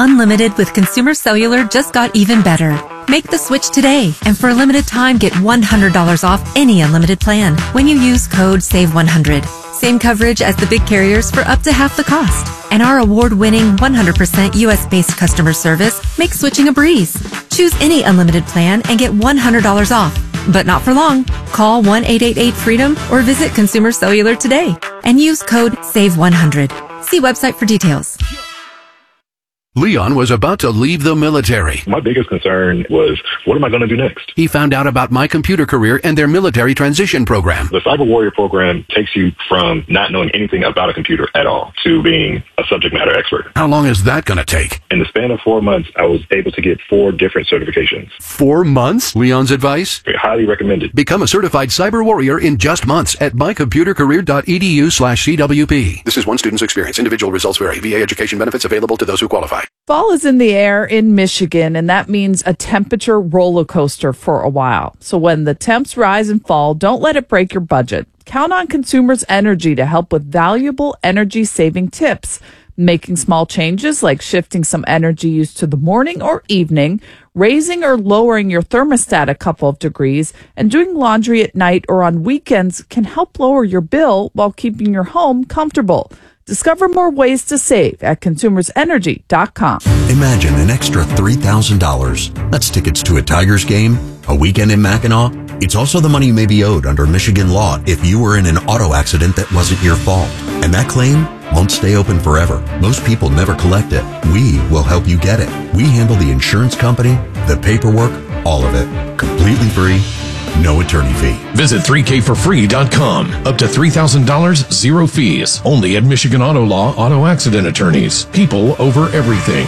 Unlimited with Consumer Cellular just got even better. Make the switch today, and for a limited time, get $100 off any unlimited plan when you use code SAVE100. Same coverage as the big carriers for up to half the cost. And our award-winning 100% U.S.-based customer service makes switching a breeze. Choose any unlimited plan and get $100 off. But not for long. Call 1-888-FREEDOM or visit Consumer Cellular today and use code SAVE100. See website for details. Leon was about to leave the military. My biggest concern was, what am I going to do next? He found out about My Computer Career and their military transition program. The Cyber Warrior program takes you from not knowing anything about a computer at all to being a subject matter expert. How long is that going to take? In the span of 4 months, I was able to get 4 different certifications. 4 months? Leon's advice? Highly recommended. Become a certified cyber warrior in just months at mycomputercareer.edu/CWP. This is one student's experience. Individual results vary. VA education benefits available to those who qualify. Fall is in the air in Michigan, and that means a temperature roller coaster for a while. So when the temps rise and fall, don't let it break your budget. Count on Consumers Energy to help with valuable energy-saving tips. Making small changes like shifting some energy use to the morning or evening, raising or lowering your thermostat a couple of degrees, and doing laundry at night or on weekends can help lower your bill while keeping your home comfortable. Discover more ways to save at consumersenergy.com. Imagine an extra $3,000. That's tickets to a Tigers game, a weekend in Mackinac. It's also the money you may be owed under Michigan law if you were in an auto accident that wasn't your fault. And that claim won't stay open forever. Most people never collect it. We will help you get it. We handle the insurance company, the paperwork, all of it. Completely free. No attorney fee. Visit 3kforfree.com. Up to $3,000, zero fees. Only at Michigan Auto Law Auto Accident Attorneys. People over everything.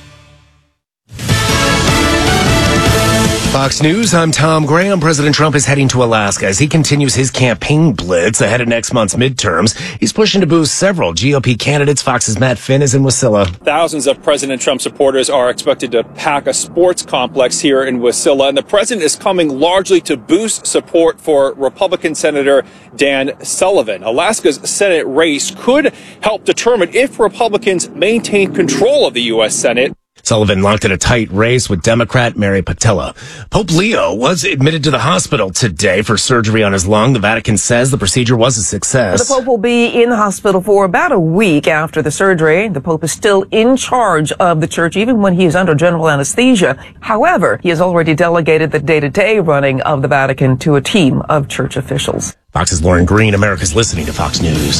Fox News, I'm Tom Graham. President Trump is heading to Alaska as he continues his campaign blitz ahead of next month's midterms. He's pushing to boost several GOP candidates. Fox's Matt Finn is in Wasilla. Thousands of President Trump supporters are expected to pack a sports complex here in Wasilla, and the president is coming largely to boost support for Republican Senator Dan Sullivan. Alaska's Senate race could help determine if Republicans maintain control of the U.S. Senate. Sullivan locked in a tight race with Democrat Mary Patilla. Pope Leo was admitted to the hospital today for surgery on his lung. The Vatican says the procedure was a success. The Pope will be in the hospital for about a week after the surgery. The Pope is still in charge of the church, even when he is under general anesthesia. However, he has already delegated the day-to-day running of the Vatican to a team of church officials. Fox's Lauren Green. America's listening to Fox News.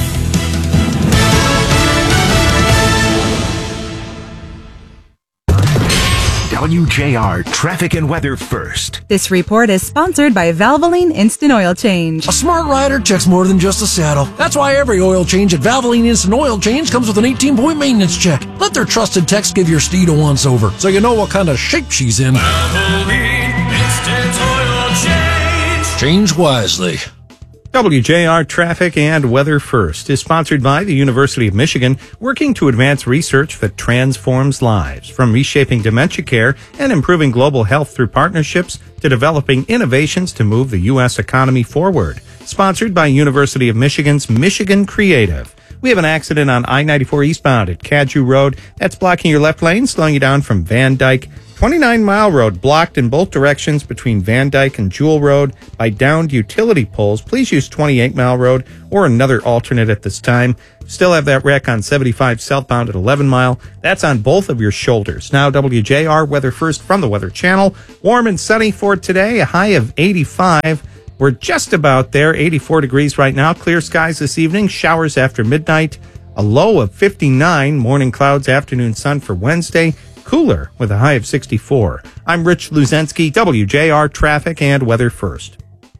WJR Traffic and Weather First. This report is sponsored by Valvoline Instant Oil Change. A smart rider checks more than just a saddle. That's why every oil change at Valvoline Instant Oil Change comes with an 18-point maintenance check. Let their trusted techs give your steed a once-over so you know what kind of shape she's in. Valvoline Instant Oil Change. Change wisely. WJR Traffic and Weather First is sponsored by the University of Michigan, working to advance research that transforms lives, from reshaping dementia care and improving global health through partnerships to developing innovations to move the U.S. economy forward. Sponsored by University of Michigan's Michigan Creative. We have an accident on I-94 eastbound at Cadju Road. That's blocking your left lane, slowing you down from Van Dyke. 29 Mile Road blocked in both directions between Van Dyke and Jewel Road by downed utility poles. Please use 28 Mile Road or another alternate at this time. Still have that wreck on 75 southbound at 11 Mile. That's on both of your shoulders. Now WJR Weather First from the Weather Channel. Warm and sunny for today, a high of 85. We're just about there, 84 degrees right now. Clear skies this evening, showers after midnight, a low of 59, morning clouds, afternoon sun for Wednesday. Cooler with a high of 64. I'm Rich Luzensky, WJR Traffic and Weather First.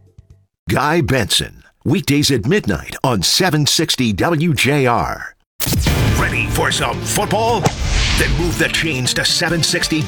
Guy Benson, weekdays at midnight on 760 WJR. Ready for some football? Then move the chains to 760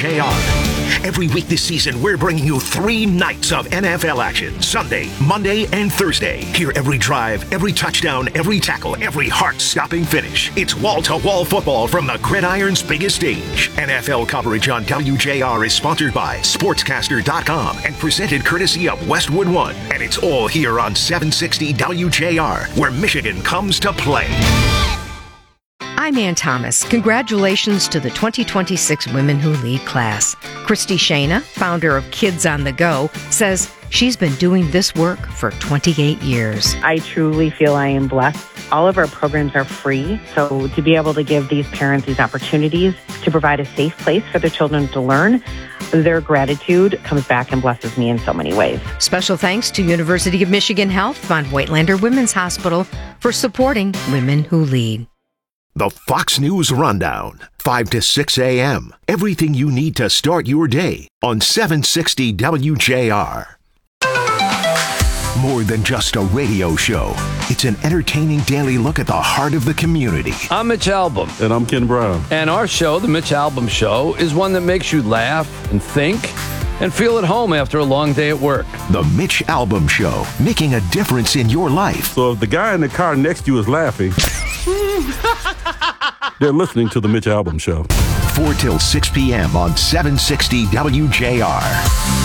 WJR. Every week this season, we're bringing you 3 nights of NFL action. Sunday, Monday, and Thursday. Hear every drive, every touchdown, every tackle, every heart-stopping finish. It's wall-to-wall football from the gridiron's biggest stage. NFL coverage on WJR is sponsored by Sportscaster.com and presented courtesy of Westwood One. And it's all here on 760 WJR, where Michigan comes to play. I'm Ann Thomas. Congratulations to the 2026 Women Who Lead class. Christy Shana, founder of Kids on the Go, says she's been doing this work for 28 years. I truly feel I am blessed. All of our programs are free, so to be able to give these parents these opportunities to provide a safe place for their children to learn, their gratitude comes back and blesses me in so many ways. Special thanks to University of Michigan Health Von Whitelander Women's Hospital for supporting Women Who Lead. The Fox News Rundown, 5 to 6 a.m. Everything you need to start your day on 760 WJR. More than just a radio show, it's an entertaining daily look at the heart of the community. I'm Mitch Albom. And I'm Ken Brown. And our show, The Mitch Albom Show, is one that makes you laugh and think and feel at home after a long day at work. The Mitch Albom Show, making a difference in your life. So if the guy in the car next to you is laughing, they're listening to The Mitch Albom Show. 4 till 6 p.m. on 760 WJR.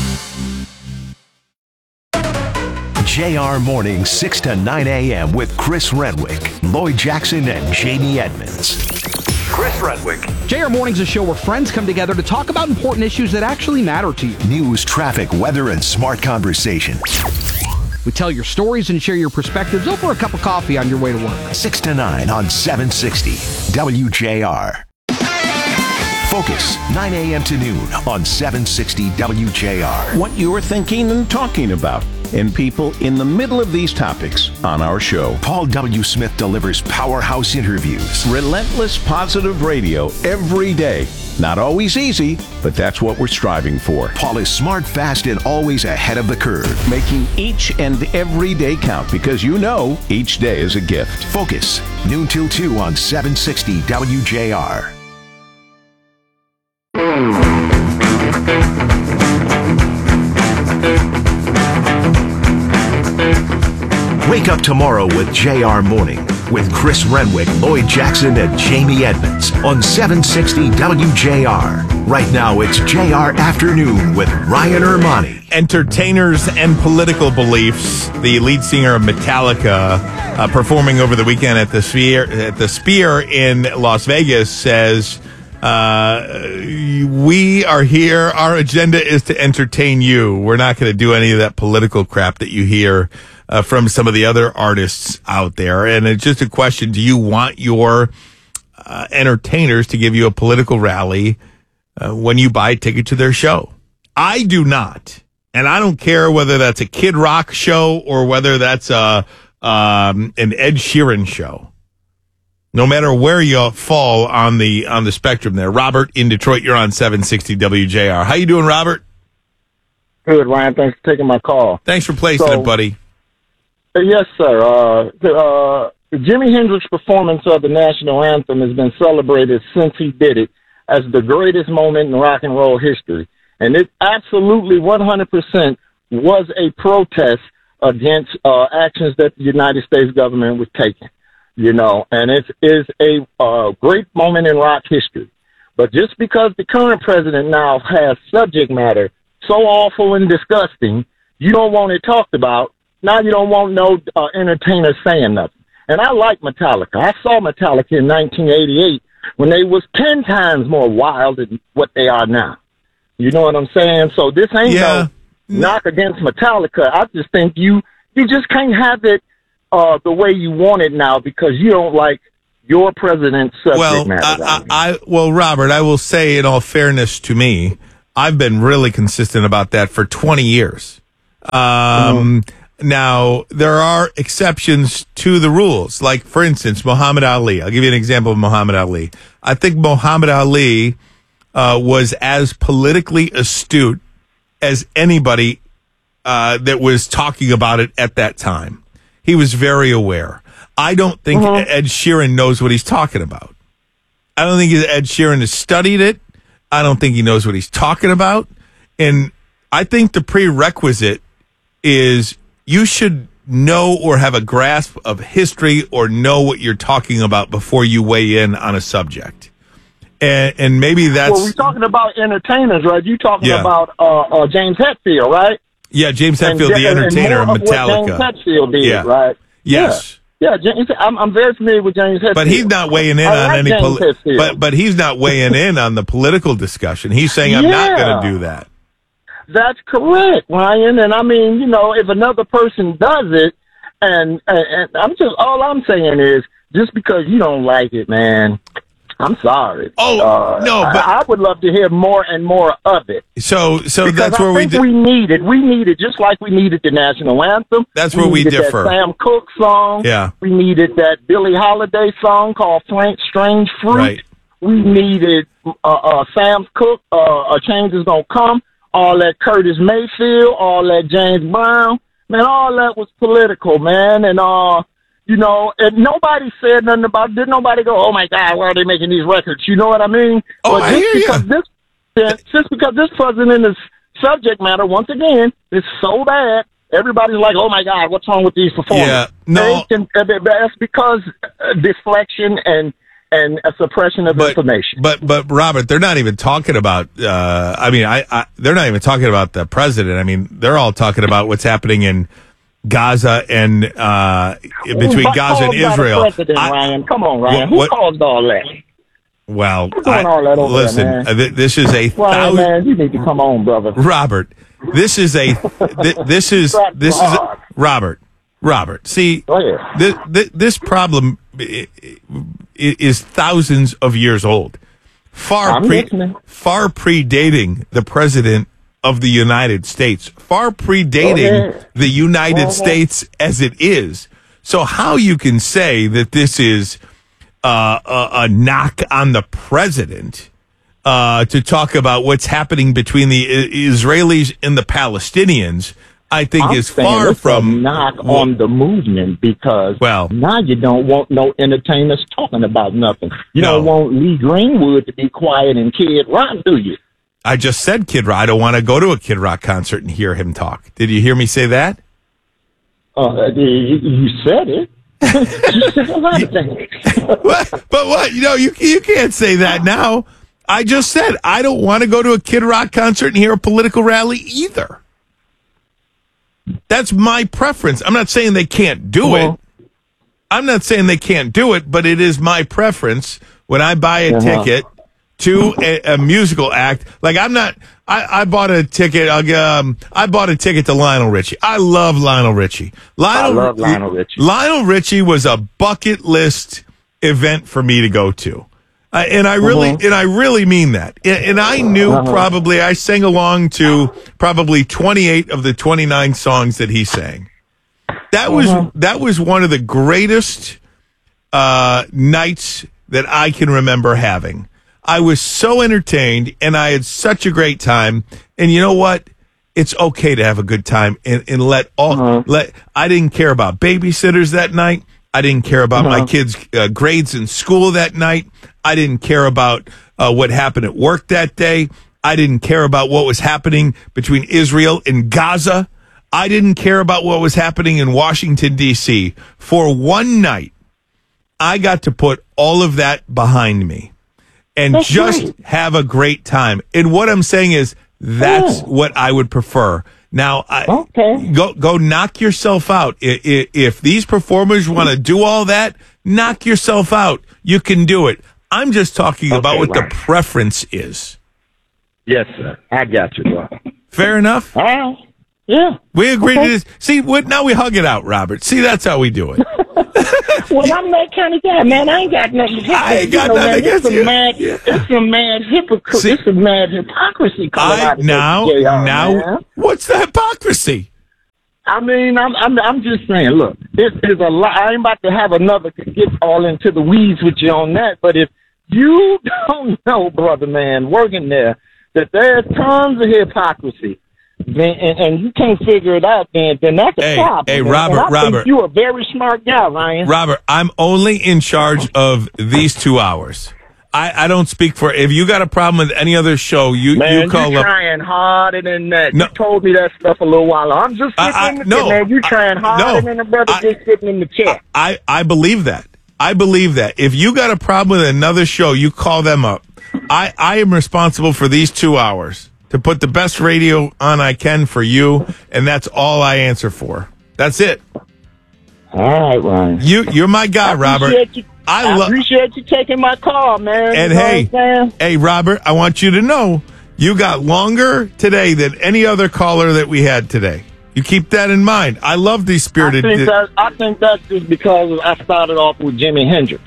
JR Mornings, 6 to 9 a.m. with Chris Renwick, Lloyd Jackson, and Jamie Edmonds. Chris Renwick. JR Mornings is a show where friends come together to talk about important issues that actually matter to you. News, traffic, weather, and smart conversation. We tell your stories and share your perspectives over a cup of coffee on your way to work. 6 to 9 on 760 WJR. Focus, 9 a.m. to noon on 760 WJR. What you're thinking and talking about, and people in the middle of these topics on our show. Paul W. Smith delivers powerhouse interviews. Relentless positive radio every day. Not always easy, but that's what we're striving for. Paul is smart, fast, and always ahead of the curve. Making each and every day count because you know each day is a gift. Focus, noon till 2 on 760 WJR. Wake up tomorrow with JR Morning with Chris Renwick, Lloyd Jackson, and Jamie Edmonds on 760 WJR. Right now, it's JR Afternoon with Ryan Ermani. Entertainers and political beliefs. The lead singer of Metallica, performing over the weekend at the Sphere in Las Vegas, says, we are here. Our agenda is to entertain you. We're not going to do any of that political crap that you hear from some of the other artists out there. And it's just a question, do you want your entertainers to give you a political rally when you buy a ticket to their show? I do not. And I don't care whether that's a Kid Rock show or whether that's an Ed Sheeran show. No matter where you fall on the spectrum there. Robert in Detroit, you're on 760 WJR. How you doing, Robert? Good, Ryan. Thanks for taking my call. Thanks for placing it, buddy. Yes, sir. The Jimi Hendrix performance of the national anthem has been celebrated since he did it as the greatest moment in rock and roll history. And it absolutely 100% was a protest against actions that the United States government was taking. You know, and it is a great moment in rock history. But just because the current president now has subject matter so awful and disgusting, you don't want it talked about. Now you don't want no entertainers saying nothing. And I like Metallica. I saw Metallica in 1988 when they was 10 times more wild than what they are now. You know what I'm saying? So this ain't no knock against Metallica. I just think you just can't have it the way you want it now because you don't like your president's subject matter. Well, Robert, I will say in all fairness to me, I've been really consistent about that for 20 years. Now, there are exceptions to the rules. Like, for instance, Muhammad Ali. I'll give you an example of Muhammad Ali. I think Muhammad Ali was as politically astute as anybody that was talking about it at that time. He was very aware. I don't think Ed Sheeran knows what he's talking about. I don't think Ed Sheeran has studied it. I don't think he knows what he's talking about. And I think the prerequisite is you should know or have a grasp of history or know what you're talking about before you weigh in on a subject. And maybe that's... Well, we're talking about entertainers, right? You're talking about James Hetfield, right? Yeah, James Hetfield, the entertainer of Metallica. James Hetfield did, right? Yes. Yeah, James, I'm very familiar with James Hetfield. But he's not weighing in on any. But he's not weighing in on the political discussion. He's saying, "I'm not going to do that." That's correct, Ryan. And I mean, if another person does it, and all I'm saying is, just because you don't like it, man, I'm sorry. Oh, no, but I would love to hear more and more of it. So that's where we need it. We need it just like we needed the national anthem. That's where we differ. That Sam Cooke song. Yeah. We needed that Billie Holiday song called Strange Fruit. Right. We needed Sam Cooke, A Change Is Gonna Come. All that Curtis Mayfield, all that James Brown. Man, all that was political, man. And, and nobody said nothing about it. Didn't nobody go, oh, my God, why are they making these records? You know what I mean? Oh, I hear you. Just because this president is subject matter, once again, is so bad, everybody's like, oh, my God, what's wrong with these performers? Yeah, no. That's because deflection and a suppression of information. But Robert, they're not even talking about. They're not even talking about the president. I mean, they're all talking about what's happening in Gaza and between Gaza and Israel. Ryan, come on, Ryan. Who caused all that? Well, all that over listen. There, this is a Ryan, man, you need to come on, brother. Robert, this is Robert. See, this problem is thousands of years old, far predating the president of the United States, far predating the United States as it is. So how you can say that this is a knock on the president to talk about what's happening between the Israelis and the Palestinians, I think is far from a knock on the movement, because now you don't want no entertainers talking about nothing. You don't want Lee Greenwood to be quiet and Kid Rock, do you? I just said Kid Rock. I don't want to go to a Kid Rock concert and hear him talk. Did you hear me say that? You said it. You said a lot of things. But what? You can't say that now. I just said I don't want to go to a Kid Rock concert and hear a political rally either. That's my preference. I'm not saying they can't do it. I'm not saying they can't do it, but it is my preference when I buy a ticket to a musical act. Like I bought a ticket. I bought a ticket to Lionel Richie. I love Lionel Richie. I love Lionel Richie. Lionel Richie was a bucket list event for me to go to. And I really mean that. And I knew I sang along to probably 28 of the 29 songs that he sang. That was one of the greatest nights that I can remember having. I was so entertained and I had such a great time. And you know what? It's okay to have a good time and I didn't care about babysitters that night. I didn't care about my kids' grades in school that night. I didn't care about what happened at work that day. I didn't care about what was happening between Israel and Gaza. I didn't care about what was happening in Washington, D.C. For one night, I got to put all of that behind me and have a great time. And what I'm saying is that's what I would prefer. Now, go knock yourself out. If these performers want to do all that, knock yourself out. You can do it. I'm just talking about what the preference is. Yes, sir. I got you, bro. Fair enough? Yeah. We agree to this. See, now we hug it out, Robert. See, that's how we do it. Well, I'm that kind of guy, man. I ain't got nothing to say. I ain't got nothing against you. It's some mad hypocrisy. It's some mad hypocrisy coming out of now, what's the hypocrisy? I mean, I'm just saying, look, this is a lot. I ain't about to have another get all into the weeds with you on that, but if you don't know, brother, man, working there, that there's tons of hypocrisy, and you can't figure it out, then that's a problem. Hey, Robert, think you're a very smart guy, Ryan. Robert, I'm only in charge of these 2 hours. I don't speak for. If you got a problem with any other show, you call you're up. Trying harder than that. No. You told me that stuff a little while ago. I'm just sitting in the chair, man. You trying harder than a brother just sitting in the chair. I believe that. I believe that. If you got a problem with another show, you call them up. I am responsible for these 2 hours to put the best radio on I can for you, and that's all I answer for. That's it. All right, Ryan. You're my guy, Robert. I appreciate you taking my call, man. And you know what I'm saying? hey, Robert, I want you to know you got longer today than any other caller that we had today. You keep that in mind. I love these spirited. I think that's just because I started off with Jimi Hendrix.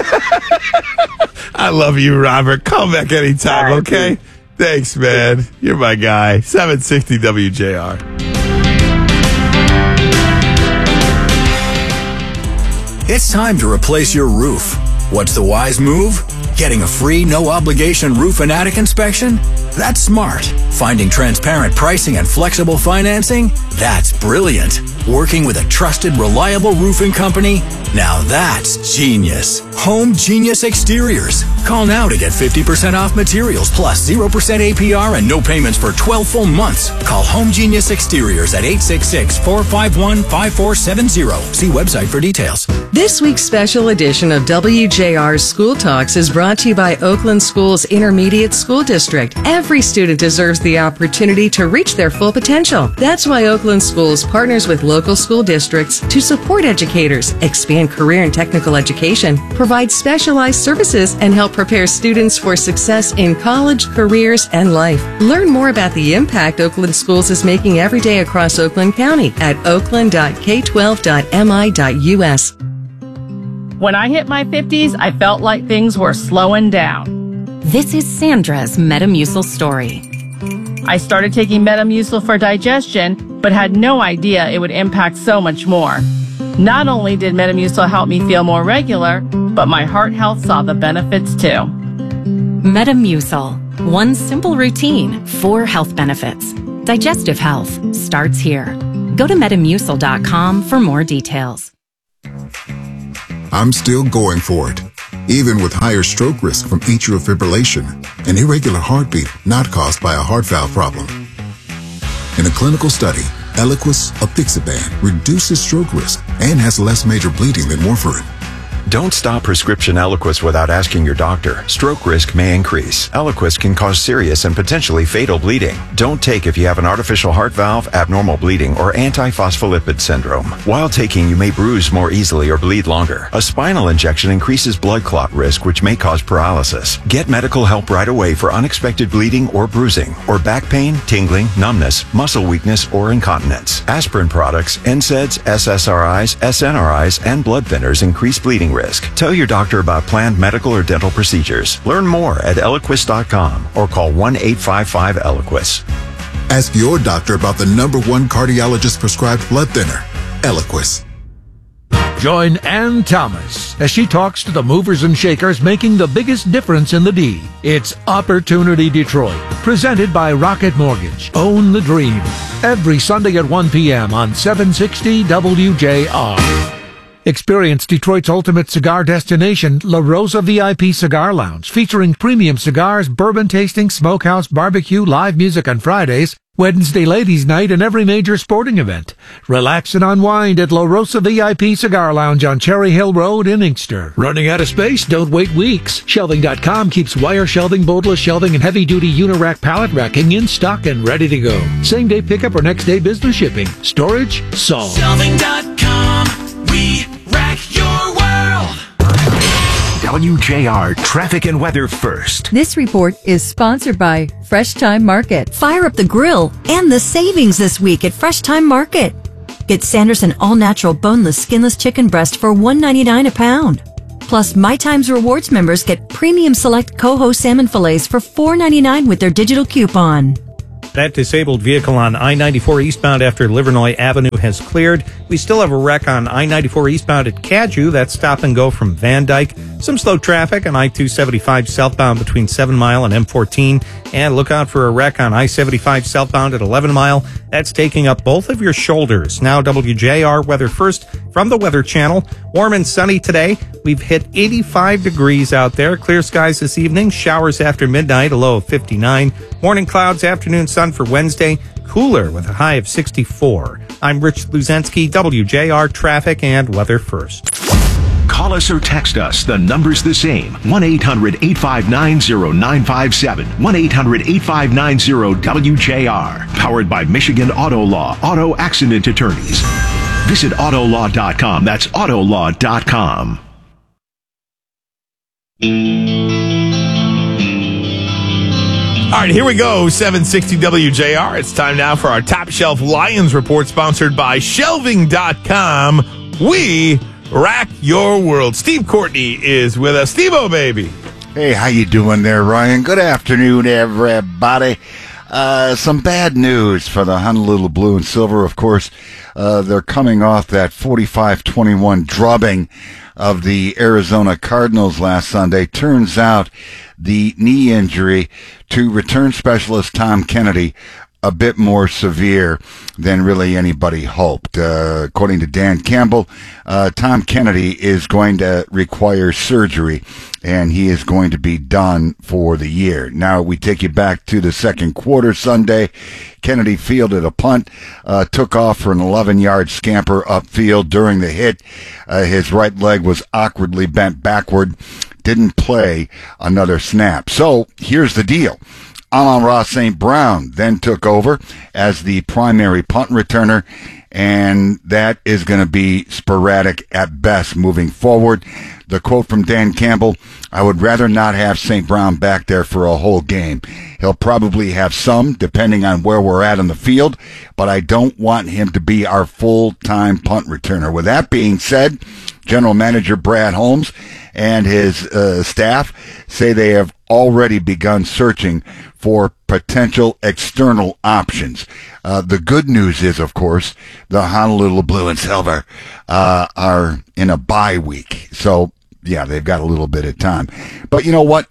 I love you, Robert. Call back anytime, right, okay? dude. Thanks, man. You're my guy. 760 WJR. It's time to replace your roof. What's the wise move? Getting a free, no-obligation roof and attic inspection? That's smart. Finding transparent pricing and flexible financing? That's brilliant. Working with a trusted, reliable roofing company? Now that's genius. Home Genius Exteriors. Call now to get 50% off materials plus 0% APR and no payments for 12 full months. Call Home Genius Exteriors at 866-451-5470. See website for details. This week's special edition of WJR's School Talks is brought to you by Oakland Schools Intermediate School District. Every student deserves the opportunity to reach their full potential. That's why Oakland Schools partners with local school districts to support educators, expand career and technical education, provide specialized services, and help prepare students for success in college, careers, and life. Learn more about the impact Oakland Schools is making every day across Oakland County at oakland.k12.mi.us. When I hit my 50s, I felt like things were slowing down. This is Sandra's Metamucil story. I started taking Metamucil for digestion, but had no idea it would impact so much more. Not only did Metamucil help me feel more regular, but my heart health saw the benefits too. Metamucil. One simple routine, 4 health benefits. Digestive health starts here. Go to Metamucil.com for more details. I'm still going for it, even with higher stroke risk from atrial fibrillation, an irregular heartbeat not caused by a heart valve problem. In a clinical study, Eliquis apixaban reduces stroke risk and has less major bleeding than warfarin. Don't stop prescription Eliquis without asking your doctor. Stroke risk may increase. Eliquis can cause serious and potentially fatal bleeding. Don't take if you have an artificial heart valve, abnormal bleeding, or antiphospholipid syndrome. While taking, you may bruise more easily or bleed longer. A spinal injection increases blood clot risk, which may cause paralysis. Get medical help right away for unexpected bleeding or bruising, or back pain, tingling, numbness, muscle weakness, or incontinence. Aspirin products, NSAIDs, SSRIs, SNRIs, and blood thinners increase bleeding risk. Tell your doctor about planned medical or dental procedures. Learn more at Eliquis.com or call 1-855-ELIQUIS. Ask your doctor about the #1 cardiologist prescribed blood thinner, Eliquis. Join Ann Thomas as she talks to the movers and shakers making the biggest difference in the D. It's Opportunity Detroit, presented by Rocket Mortgage. Own the dream. Every Sunday at 1 p.m. on 760 WJR. Experience Detroit's ultimate cigar destination, La Rosa VIP Cigar Lounge, featuring premium cigars, bourbon tasting, smokehouse, barbecue, live music on Fridays, Wednesday Ladies Night, and every major sporting event. Relax and unwind at La Rosa VIP Cigar Lounge on Cherry Hill Road in Inkster. Running out of space? Don't wait weeks. Shelving.com keeps wire shelving, boatless shelving, and heavy-duty Unirack pallet racking in stock and ready to go. Same-day pickup or next-day business shipping. Storage solved. Shelving.com. We rack your world. WJR Traffic and Weather First. This report is sponsored by Fresh Time Market. Fire up the grill and the savings this week at Fresh Time Market. Get Sanderson all-natural boneless, skinless chicken breast for $1.99 a pound. Plus, My Times Rewards members get premium select Coho salmon fillets for $4.99 with their digital coupon. That disabled vehicle on I-94 eastbound after Livernois Avenue has cleared. We still have a wreck on I-94 eastbound at Cadieux. That's stop and go from Van Dyke. Some slow traffic on I-275 southbound between 7 Mile and M14. And look out for a wreck on I-75 southbound at 11 Mile. That's taking up both of your shoulders. Now WJR weather first from the Weather Channel. Warm and sunny today. We've hit 85 degrees out there. Clear skies this evening. Showers after midnight, a low of 59. Morning clouds, afternoon sun for Wednesday. Cooler with a high of 64. I'm Rich Luzensky, WJR Traffic and Weather First. Call us or text us. The number's the same. 1-800-859-0957. 1-800-859-0WJR. Powered by Michigan Auto Law, Auto Accident Attorneys. Visit Autolaw.com. That's Autolaw.com. All right, here we go. 760 WJR. It's time now for our Top Shelf Lions report, sponsored by Shelving.com. We rack your world. Steve Courtney is with us. Steve-O, baby. Hey, how you doing there, Ryan? Good afternoon, everybody. Some bad news for the Honolulu Blue and Silver. Of course, they're coming off that 45-21 drubbing of the Arizona Cardinals last Sunday. Turns out the knee injury to return specialist Tom Kennedy a bit more severe than really anybody hoped. According to Dan Campbell, Tom Kennedy is going to require surgery, and he is going to be done for the year. Now, we take you back to the second quarter Sunday. Kennedy fielded a punt, took off for an 11-yard scamper upfield. During the hit, his right leg was awkwardly bent backward, didn't play another snap. So, here's the deal. Amon-Ra St. Brown then took over as the primary punt returner, and that is going to be sporadic at best moving forward. The quote from Dan Campbell, "I would rather not have St. Brown back there for a whole game. He'll probably have some, depending on where we're at on the field, but I don't want him to be our full-time punt returner." With that being said, General Manager Brad Holmes and his staff say they have already begun searching for potential external options. The good news is, of course, the Honolulu Blue and Silver are in a bye week. So, yeah, they've got a little bit of time. But you know what,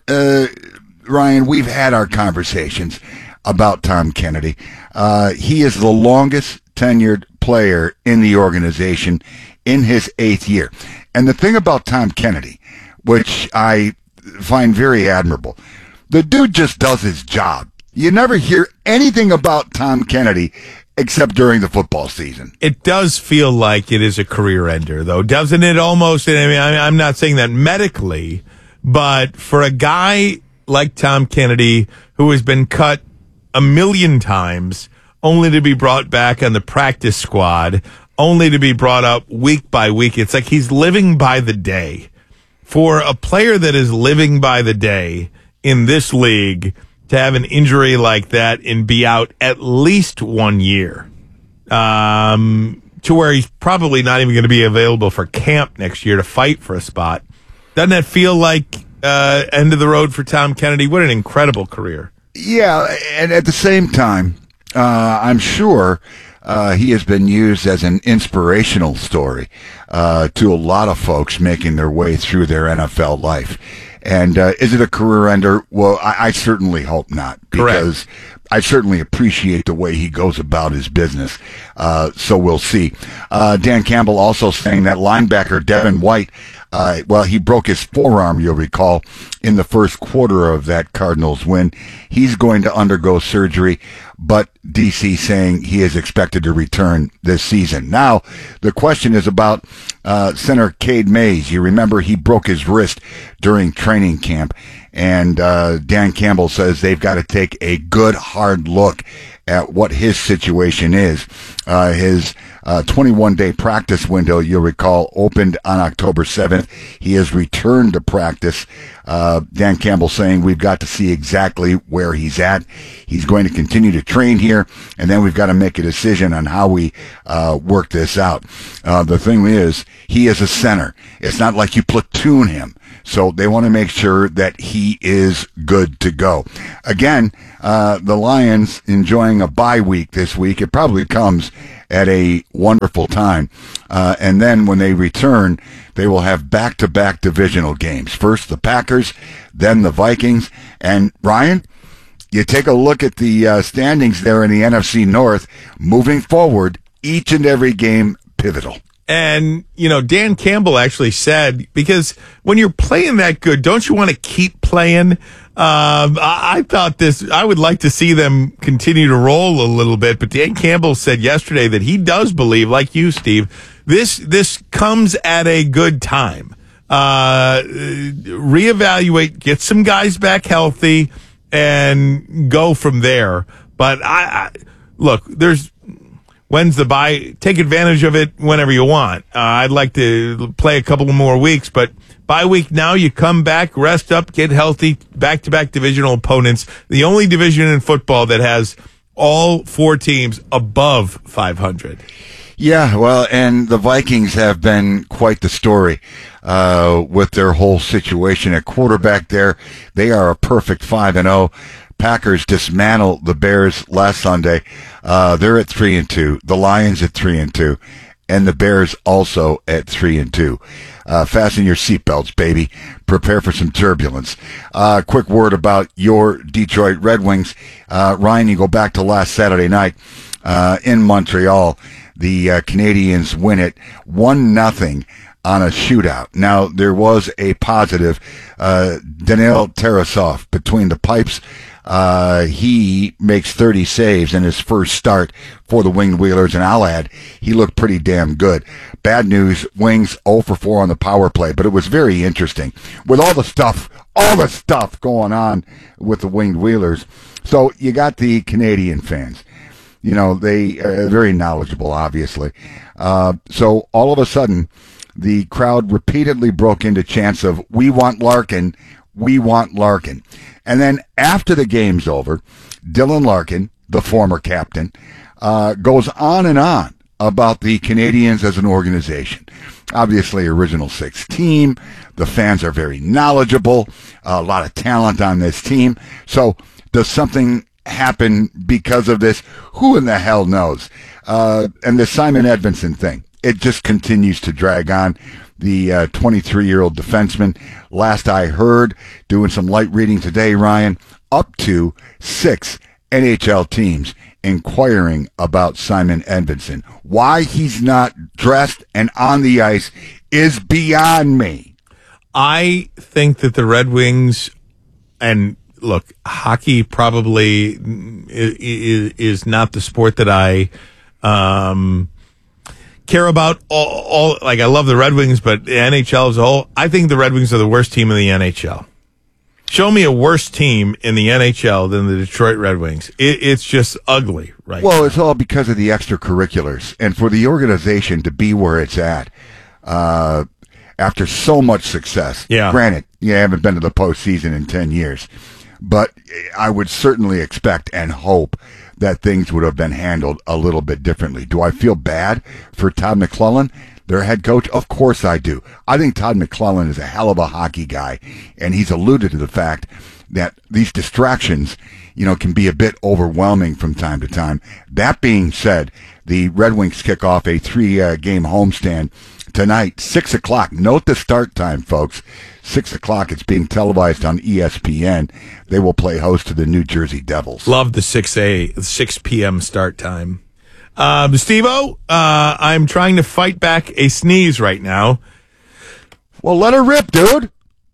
Ryan, we've had our conversations about Tom Kennedy. He is the longest tenured player in the organization in his 8th year. And the thing about Tom Kennedy, which I find very admirable, the dude just does his job. You never hear anything about Tom Kennedy except during the football season. It does feel like it is a career ender, though, doesn't it? Almost. I mean, I'm not saying that medically, but for a guy like Tom Kennedy, who has been cut a million times, only to be brought back on the practice squad, only to be brought up week by week, it's like he's living by the day. For a player that is living by the day in this league, to have an injury like that and be out at least 1 year, to where he's probably not even going to be available for camp next year to fight for a spot. Doesn't that feel like end of the road for Tom Kennedy? What an incredible career. Yeah, and at the same time, I'm sure he has been used as an inspirational story to a lot of folks making their way through their NFL life. And is it a career ender? Well, I certainly hope not, because I certainly appreciate the way he goes about his business. So we'll see. Dan Campbell also saying that linebacker Devin White, he broke his forearm, you'll recall, in the first quarter of that Cardinals win. He's going to undergo surgery, but DC saying he is expected to return this season. Now, the question is about center Cade Mays. You remember he broke his wrist during training camp, and Dan Campbell says they've got to take a good, hard look at what his situation is. His 21-day practice window, you'll recall, opened on October 7th. He has returned to practice. Dan Campbell saying we've got to see exactly where he's at. He's going to continue to train here, and then we've got to make a decision on how we work this out. The thing is, he is a center. It's not like you platoon him. So they want to make sure that he is good to go. Again, the Lions enjoying a bye week this week. It probably comes at a wonderful time. And then when they return, they will have back-to-back divisional games. First the Packers, then the Vikings. And Ryan, you take a look at the standings there in the NFC North. Moving forward, each and every game pivotal. And, you know, Dan Campbell actually said, because when you're playing that good, don't you want to keep playing? I thought I would like to see them continue to roll a little bit, but Dan Campbell said yesterday that he does believe, like you, Steve, this comes at a good time. Reevaluate, get some guys back healthy, and go from there. But look, when's the bye? Take advantage of it whenever you want. I'd like to play a couple more weeks, but bye week now, you come back, rest up, get healthy, back-to-back divisional opponents. The only division in football that has all 4 teams above 500. Yeah, well, and the Vikings have been quite the story with their whole situation at quarterback there. They are a perfect 5-0. Packers dismantled the Bears last Sunday. They're at 3-2. The Lions at 3-2. And the Bears also at 3-2. Fasten your seatbelts, baby. Prepare for some turbulence. Quick word about your Detroit Red Wings. Ryan, you go back to last Saturday night in Montreal. The Canadiens win it 1-0 on a shootout. Now, there was a positive. Daniil Tarasov between the pipes. He makes 30 saves in his first start for the Winged Wheelers, and I'll add, he looked pretty damn good. Bad news, Wings 0 for 4 on the power play, but it was very interesting with all the stuff going on with the Winged Wheelers. So you got the Canadian fans. You know, they are very knowledgeable, obviously. So all of a sudden, the crowd repeatedly broke into chants of, "We want Larkin, we want Larkin." And then after the game's over, Dylan Larkin, the former captain, goes on and on about the Canadiens as an organization. Obviously, Original Six team. The fans are very knowledgeable. A lot of talent on this team. So does something happen because of this? Who in the hell knows? And the Simon Edvinsson thing, it just continues to drag on. The 23-year-old defenseman, last I heard, doing some light reading today, Ryan, up to 6 NHL teams inquiring about Simon Edvinsson. Why he's not dressed and on the ice is beyond me. I think that the Red Wings, and look, hockey probably is not the sport that I care about. All like, I love the Red Wings, but the NHL as a whole, I think the Red Wings are the worst team in the NHL. Show me a worse team in the NHL than the Detroit Red Wings. It's just ugly, right? Well, it's all because of the extracurriculars. And for the organization to be where it's at, after so much success, granted, you haven't been to the postseason in 10 years, but I would certainly expect and hope that things would have been handled a little bit differently. Do I feel bad for Todd McClellan, their head coach? Of course I do. I think Todd McClellan is a hell of a hockey guy, and he's alluded to the fact that these distractions, can be a bit overwhelming from time to time. That being said, the Red Wings kick off a 3-game homestand tonight, 6 o'clock. Note the start time, folks. 6 o'clock. It's being televised on ESPN. They will play host to the New Jersey Devils. Love the 6 p.m. start time. Steve-O, I'm trying to fight back a sneeze right now. Well, let her rip, dude.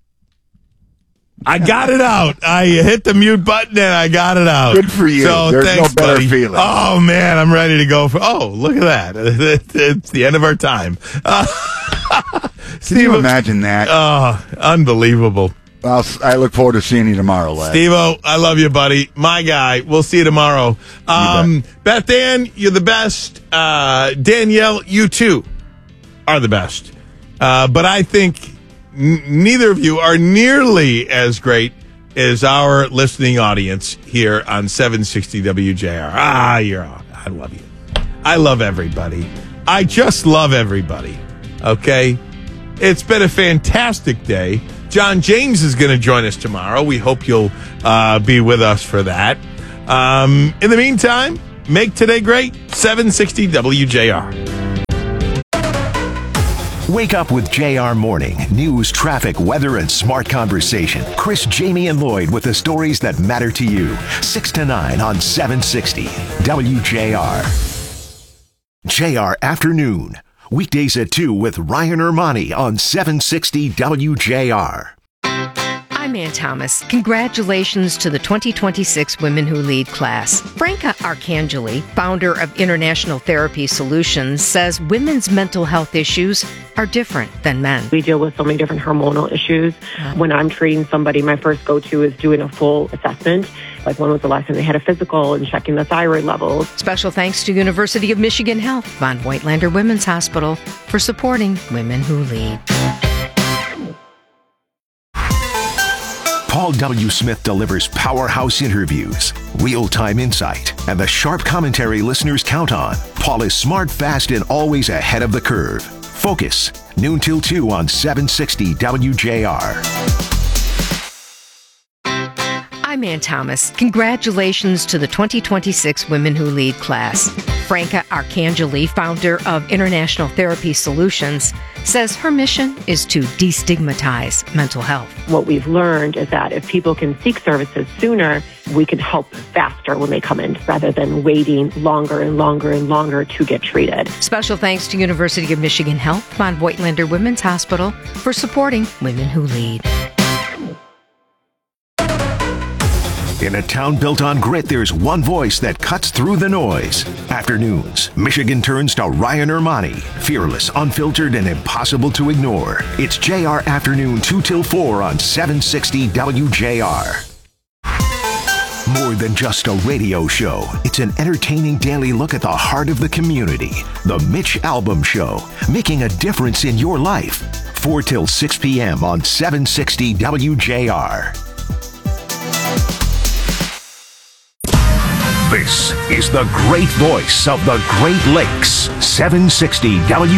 I got it out. I hit the mute button and I got it out. Good for you. So There's thanks, no better buddy. feeling. Oh, man, I'm ready to go. Look at that. It's the end of our time. Can you imagine that? Oh, unbelievable. I look forward to seeing you tomorrow, lad. Steve-O, I love you, buddy. My guy. We'll see you tomorrow. Beth Ann, you're the best. Danielle, you too are the best. But I think neither of you are nearly as great as our listening audience here on 760 WJR. I love you. I love everybody. I just love everybody. Okay? It's been a fantastic day. John James is going to join us tomorrow. We hope you'll be with us for that. In the meantime, make today great. 760 WJR. Wake up with JR Morning. News, traffic, weather, and smart conversation. Chris, Jamie, and Lloyd with the stories that matter to you. 6 to 9 on 760 WJR. JR Afternoon. Weekdays at 2 with Ryan Ermani on 760 WJR. I'm I'm Ann Thomas. Congratulations to the 2026 Women Who Lead class. Franca Arcangeli, founder of International Therapy Solutions, says women's mental health issues are different than men. We deal with so many different hormonal issues. When I'm treating somebody, my first go-to is doing a full assessment. Like when was the last time they had a physical and checking the thyroid levels. Special thanks to University of Michigan Health, Von Voigtlander Women's Hospital, for supporting Women Who Lead. Paul W. Smith delivers powerhouse interviews, real-time insight, and the sharp commentary listeners count on. Paul is smart, fast, and always ahead of the curve. Focus, noon till 2 on 760 WJR. I'm Ann Thomas. Congratulations to the 2026 Women Who Lead class. Franca Arcangeli, founder of International Therapy Solutions, says her mission is to destigmatize mental health. What we've learned is that if people can seek services sooner, we can help faster when they come in rather than waiting longer and longer and longer to get treated. Special thanks to University of Michigan Health, Von Voigtlander Women's Hospital, for supporting Women Who Lead. In a town built on grit, there's one voice that cuts through the noise. Afternoons, Michigan turns to Ryan Ermani. Fearless, unfiltered, and impossible to ignore. It's JR Afternoon 2 till 4 on 760 WJR. More than just a radio show, it's an entertaining daily look at the heart of the community. The Mitch Albom Show, making a difference in your life. 4 till 6 p.m. on 760 WJR. This is the great voice of the Great Lakes, 760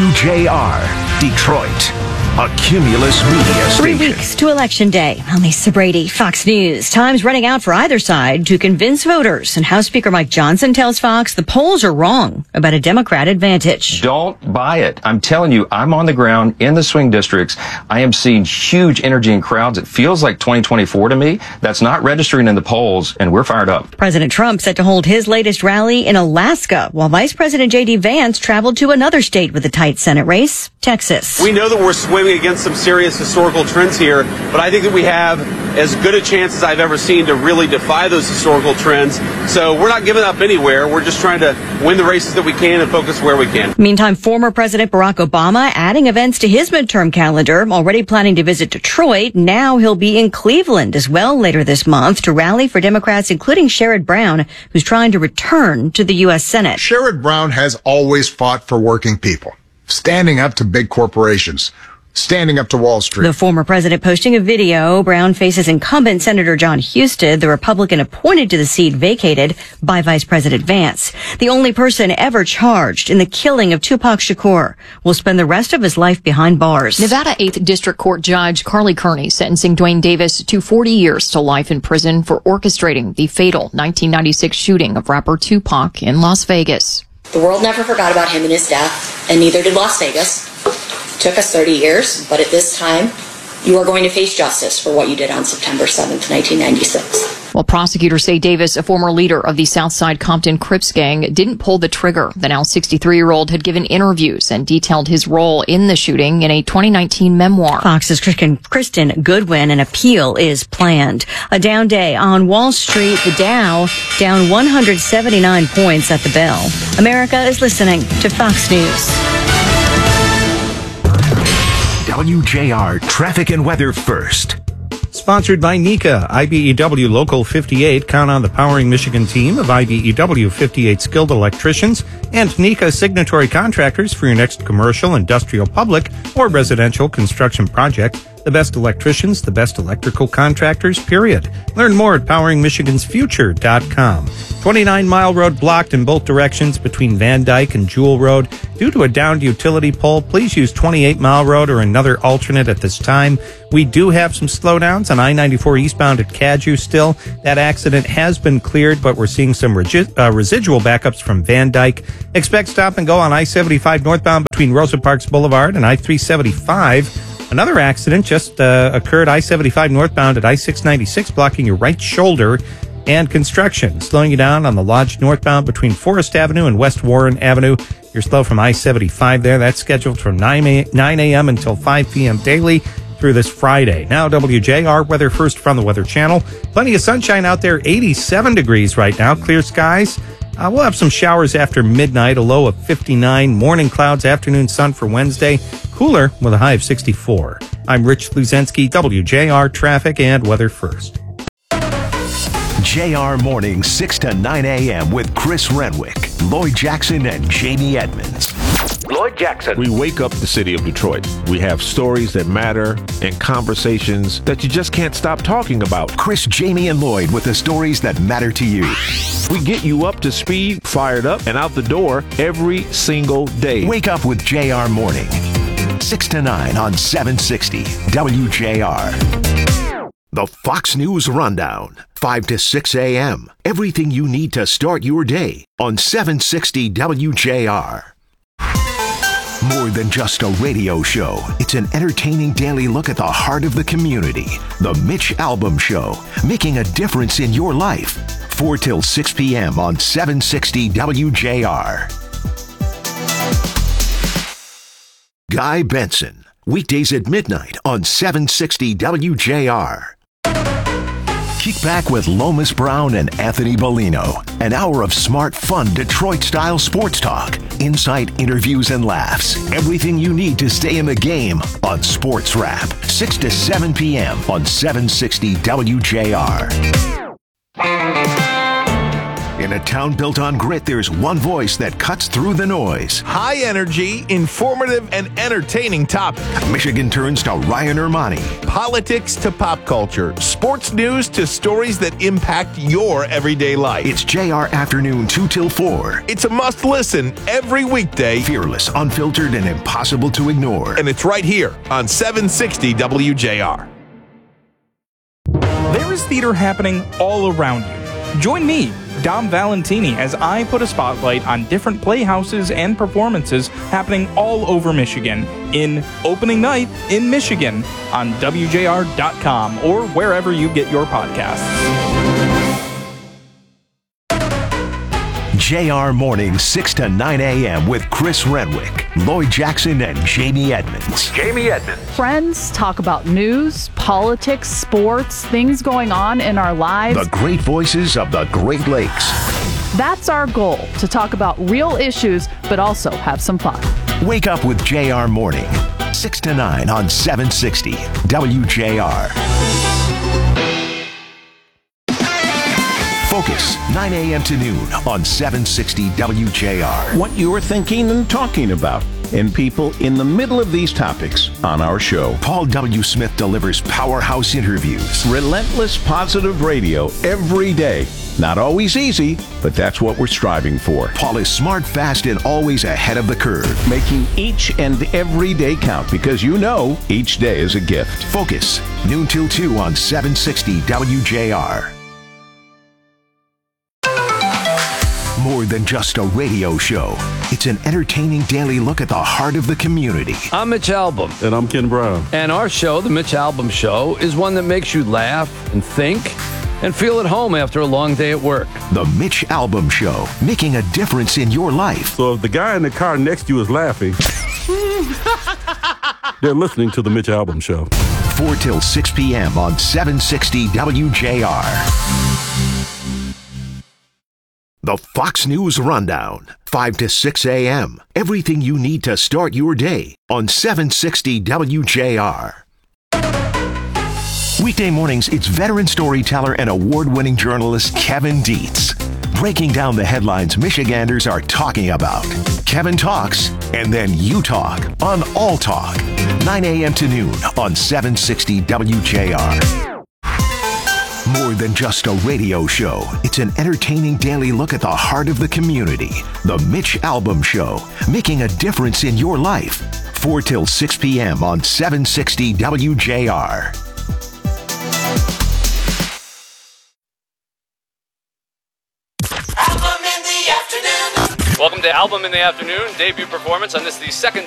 WJR, Detroit, a Cumulus Media station. 3 weeks to Election Day. I'm Lisa Brady, Fox News. Time's running out for either side to convince voters, and House Speaker Mike Johnson tells Fox the polls are wrong about a Democrat advantage. Don't buy it. I'm telling you, I'm on the ground in the swing districts. I am seeing huge energy in crowds. It feels like 2024 to me. That's not registering in the polls, and we're fired up. President Trump set to hold his latest rally in Alaska, while Vice President J.D. Vance traveled to another state with a tight Senate race, Texas. We know that we're swimming against some serious historical trends here, but I think that we have as good a chance as I've ever seen to really defy those historical trends. So we're not giving up anywhere. We're just trying to win the races that we can and focus where we can. Meantime, former President Barack Obama adding events to his midterm calendar, already planning to visit Detroit. Now he'll be in Cleveland as well later this month to rally for Democrats, including Sherrod Brown, who's trying to return to the U.S. Senate. Sherrod Brown has always fought for working people, standing up to big corporations, standing up to Wall Street. The former president posting a video. Brown faces incumbent Senator John Husted, the Republican appointed to the seat vacated by Vice President Vance. The only person ever charged in the killing of Tupac Shakur will spend the rest of his life behind bars. Nevada 8th District Court Judge Carly Kearney sentencing Dwayne Davis to 40 years to life in prison for orchestrating the fatal 1996 shooting of rapper Tupac in Las Vegas. The world never forgot about him and his death, and neither did Las Vegas. Took us 30 years, but at this time, you are going to face justice for what you did on September 7th, 1996. Well, prosecutors say Davis, a former leader of the Southside Compton Crips gang, didn't pull the trigger. The now 63-year-old had given interviews and detailed his role in the shooting in a 2019 memoir. Fox's Kristen Goodwin, an appeal is planned. A down day on Wall Street, the Dow down 179 points at the bell. America is listening to Fox News. WJR Traffic and Weather First. Sponsored by NECA, IBEW Local 58. Count on the Powering Michigan team of IBEW 58 skilled electricians and NECA signatory contractors for your next commercial, industrial, public, or residential construction project. The best electricians, the best electrical contractors, period. Learn more at poweringmichigansfuture.com. 29-mile road blocked in both directions between Van Dyke and Jewel Road. Due to a downed utility pole, please use 28-mile road or another alternate at this time. We do have some slowdowns on I-94 eastbound at Cadju still. That accident has been cleared, but we're seeing some residual backups from Van Dyke. Expect stop and go on I-75 northbound between Rosa Parks Boulevard and I-375. Another accident just occurred I-75 northbound at I-696, blocking your right shoulder, and construction slowing you down on the Lodge northbound between Forest Avenue and West Warren Avenue. You're slow from I-75 there. That's scheduled from 9 a.m. until 5 p.m. daily. through this Friday. Now WJR weather first from the Weather Channel. Plenty of sunshine out there, 87 degrees right now, clear skies. We'll have some showers after midnight, a low of 59. Morning clouds, afternoon sun for Wednesday. Cooler with a high of 64. I'm Rich Luzensky, WJR Traffic and Weather First. JR Morning, 6 to 9 a.m. with Chris Renwick, Lloyd Jackson, and Jamie Edmonds. Lloyd Jackson. We wake up the city of Detroit. We have stories that matter and conversations that you just can't stop talking about. Chris, Jamie, and Lloyd with the stories that matter to you. We get you up to speed, fired up, and out the door every single day. Wake up with JR Morning, 6 to 9 on 760 WJR. The Fox News Rundown, 5 to 6 a.m. Everything you need to start your day on 760 WJR. More than just a radio show, it's an entertaining daily look at the heart of the community. The Mitch Albom Show, making a difference in your life. 4 till 6 p.m. on 760 WJR. Guy Benson, weekdays at midnight on 760 WJR. Kick back with Lomas Brown and Anthony Bellino. An hour of smart, fun, Detroit-style sports talk. Insight, interviews, and laughs. Everything you need to stay in the game on Sports Wrap. 6 to 7 p.m. on 760 WJR. In a town built on grit, there's one voice that cuts through the noise. High energy, informative, and entertaining topic. Michigan turns to Ryan Ermani. Politics to pop culture. Sports news to stories that impact your everyday life. It's JR Afternoon 2 till 4. It's a must listen every weekday. Fearless, unfiltered, and impossible to ignore. And it's right here on 760 WJR. There is theater happening all around you. Join me, Dom Valentini, as I put a spotlight on different playhouses and performances happening all over Michigan in Opening Night in Michigan on WJR.com or wherever you get your podcasts. JR Morning, 6 to 9 a.m. with Chris Renwick, Lloyd Jackson, and Jamie Edmonds. Jamie Edmonds. Friends talk about news, politics, sports, things going on in our lives. The great voices of the Great Lakes. That's our goal, to talk about real issues, but also have some fun. Wake up with JR Morning, 6 to 9 on 760 WJR. Focus, 9 a.m. to noon on 760 WJR. What you're thinking and talking about, and people in the middle of these topics on our show. Paul W. Smith delivers powerhouse interviews. Relentless positive radio every day. Not always easy, but that's what we're striving for. Paul is smart, fast, and always ahead of the curve. Making each and every day count, because you know each day is a gift. Focus, noon till 2 on 760 WJR. More than just a radio show, it's an entertaining daily look at the heart of the community. I'm Mitch Albom. And I'm Ken Brown. And our show, The Mitch Albom Show, is one that makes you laugh and think and feel at home after a long day at work. The Mitch Albom Show, making a difference in your life. So if the guy in the car next to you is laughing, they're listening to The Mitch Albom Show. 4 till 6 p.m. on 760 WJR. The Fox News Rundown, 5 to 6 a.m. Everything you need to start your day on 760 WJR. Weekday mornings, it's veteran storyteller and award-winning journalist Kevin Dietz, breaking down the headlines Michiganders are talking about. Kevin talks, and then you talk on All Talk, 9 a.m. to noon on 760 WJR. More than just a radio show, it's an entertaining daily look at the heart of the community. The Mitch Albom Show, making a difference in your life. 4 till 6 p.m. on 760 WJR. Welcome to Album in the Afternoon, debut performance on this, the second